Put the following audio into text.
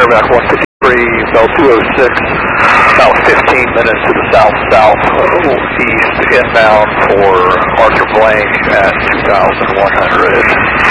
Airback 153, Bell 206, about 15 minutes to the south-southeast inbound for Arthur Blank at 2100.